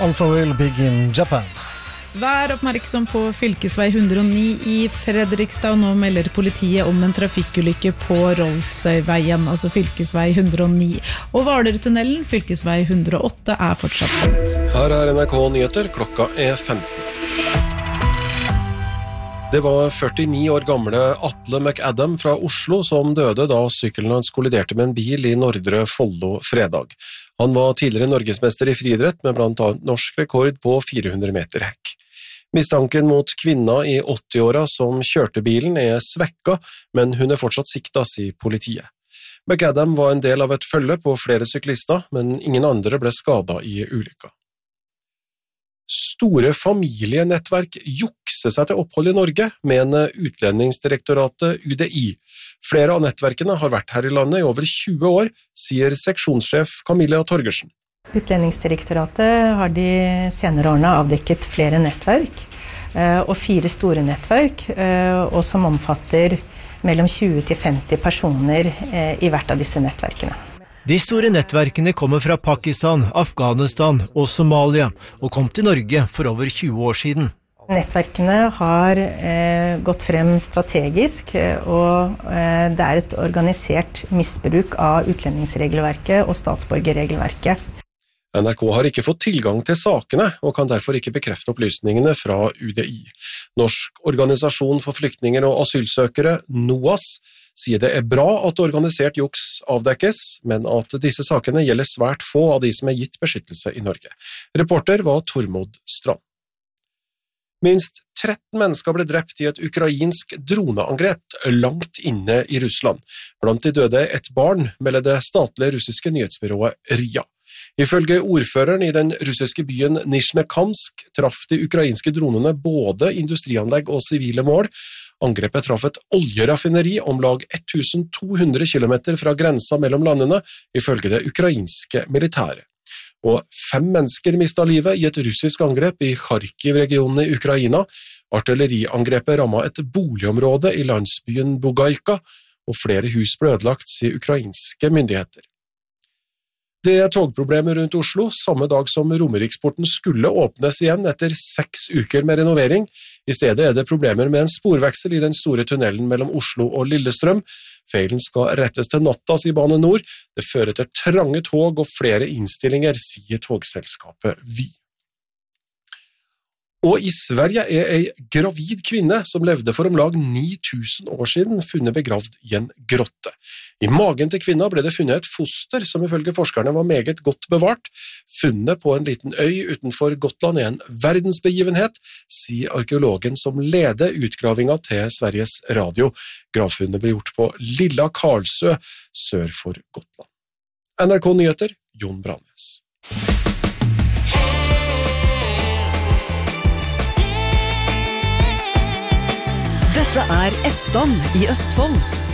Alpha will begin Japan. Vær oppmerksom på fylkesvei 109 i Fredrikstad. Nå melder politiet om en trafikkulykke på Rolfsøyveien, altså fylkesvei 109. Og Hvalertunnelen, fylkesvei 108, er fortsatt stengt. Her er NRK Nyheter, klokka er 15. Det var 49 år gamle Atle McAdam fra Oslo som døde da sykkelen hans kolliderte med en bil i Nordre Follo fredag. Han var tidligere norgesmester i friidrett med blant annet norsk rekord på 400 meter hekk. Mistanken mot kvinna i 80-åra som kjørte bilen er svekka, men hun er fortsatt sikta, sier politiet. McAdam var en del av et følge på flere syklister, men ingen andre ble skadet i ulykka. Store familienettverk jukser seg til opphold i Norge, mener Utlendingsdirektoratet UDI. Flere av nettverkene har vært her i landet i over 20 år, sier seksjonssjef Camilla Torgersen. Utlendingsdirektoratet har de senere årene avdekket flere nettverk, og 4 store nettverk, og som omfatter mellom 20 til 50 personer i hvert av disse nettverkene. De store nettverkene kommer fra Pakistan, Afghanistan og Somalia, og kom til Norge for over 20 år siden. Nettverkene har gått frem strategisk, og det er et organisert misbruk av utlendingsregelverket og statsborgerregelverket. NRK har ikke fått tilgang til sakene, og kan derfor ikke bekrefte opplysningene fra UDI. Norsk organisasjon for flyktninger og asylsøkere, NOAS, sier det er bra at organisert juks avdekkes, men at disse sakene gjelder svært få av de som er gitt beskyttelse i Norge. Reporter var Tormod Strand. Minst 13 mennesker ble drept i et ukrainsk droneangrep langt inne i Russland. Blant de døde et barn, melder det statlige russiske nyhetsbyrået RIA. Ifølge ordføreren i den russiske byen Nizjnekamsk traff de ukrainske dronene både industrianlegg og sivile mål. Angrepet traff et oljeraffineri om lag 1200 kilometer fra grensa mellom landene, ifølge det ukrainske militæret. Og 5 mennesker mistet livet i et russisk angrep i Kharkiv-regionen i Ukraina. Artilleriangrepet rammet et boligområde i landsbyen Bugajka, og flere hus ble ødelagt, sier ukrainske myndigheter. Det er togproblemer rundt Oslo, samme dag som Romeriksporten skulle åpnes igjen etter 6 uker med renovering. I stedet er det problemer med en sporveksel i den store tunnelen mellom Oslo og Lillestrøm. Feilen skal rettes til natta, sier Bane Nor. Det fører til trange tog og flere innstillinger, sier togselskapet Vy. Og i Sverige er en gravid kvinne som levde for om lag 9000 år siden funnet begravd i en grotte. I magen til kvinna ble det funnet et foster som ifølge forskerne var meget godt bevart. Funnet på en liten øy utenfor Gotland er en verdensbegivenhet, sier arkeologen som leder utgravinga til Sveriges Radio. Gravfunnet ble gjort på Lilla Karlsø, sør for Gotland. NRK Nyheter, Jon Brannes. Dette er Eftan i Østfold.